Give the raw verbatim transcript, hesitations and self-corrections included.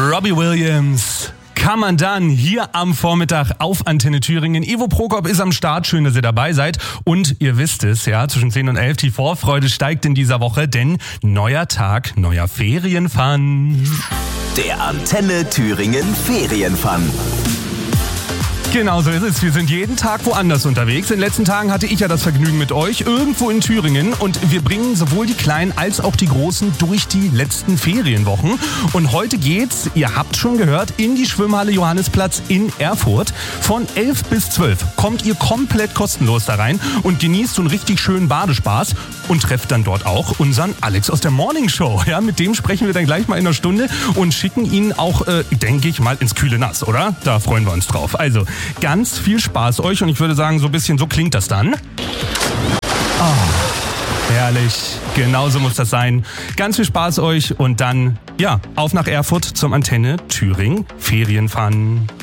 Robbie Williams. Kann man dann hier am Vormittag auf Antenne Thüringen. Ivo Prokop ist am Start. Schön, dass ihr dabei seid. Und ihr wisst es, ja, zwischen zehn und elf, die Vorfreude steigt in dieser Woche, denn neuer Tag, neuer Ferienfun. Der Antenne Thüringen Ferienfun. Genau so ist es. Wir sind jeden Tag woanders unterwegs. In den letzten Tagen hatte ich ja das Vergnügen mit euch, irgendwo in Thüringen. Und wir bringen sowohl die Kleinen als auch die Großen durch die letzten Ferienwochen. Und heute geht's, ihr habt schon gehört, in die Schwimmhalle Johannisplatz in Erfurt. Von elf bis zwölf kommt ihr komplett kostenlos da rein und genießt so einen richtig schönen Badespaß. Und trefft dann dort auch unseren Alex aus der Morning Show. Ja, mit dem sprechen wir dann gleich mal in einer Stunde und schicken ihn auch, äh, denke ich, mal ins kühle Nass, oder? Da freuen wir uns drauf. Also, ganz viel Spaß euch und ich würde sagen, so ein bisschen so klingt das dann. Oh, herrlich. Genauso muss das sein. Ganz viel Spaß euch und dann, ja, auf nach Erfurt zum Antenne Thüringen Ferienfun.